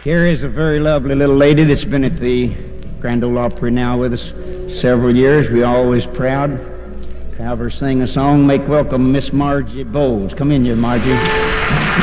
Here is a very lovely little lady that's been at the Grand Ole Opry now with us several years. We're always proud to have her sing a song. Make welcome Miss Margie Bowles. Come in here, Margie.